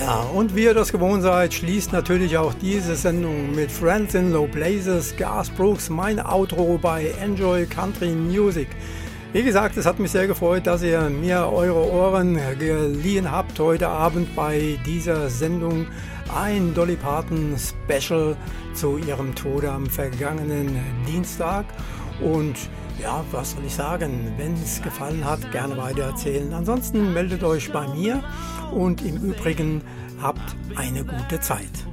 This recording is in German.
Ja, und wie ihr das gewohnt seid, schließt natürlich auch diese Sendung mit Friends in Low Places, Garth Brooks, mein Outro bei Enjoy Country Music. Wie gesagt, es hat mich sehr gefreut, dass ihr mir eure Ohren geliehen habt heute Abend bei dieser Sendung. Ein Dolly Parton Special zu ihrem Tode am vergangenen Dienstag. Und ja, was soll ich sagen, wenn es gefallen hat, gerne weitererzählen. Ansonsten meldet euch bei mir und im Übrigen habt eine gute Zeit.